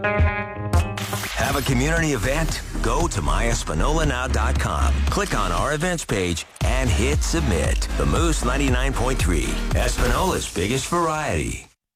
Have a community event? Go to myespinolanow.com. Click on our events page and hit submit. The Moose 99.3, Espinola's biggest variety.